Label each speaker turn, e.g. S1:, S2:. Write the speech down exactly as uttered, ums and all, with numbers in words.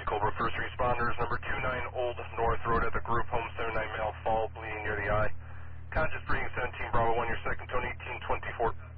S1: Cobra first responders, number two nine Old North Road at the group home, seven nine male fall, bleeding near the eye. Conscious breathing, seventeen Bravo one, your second tone, eighteen twenty-four.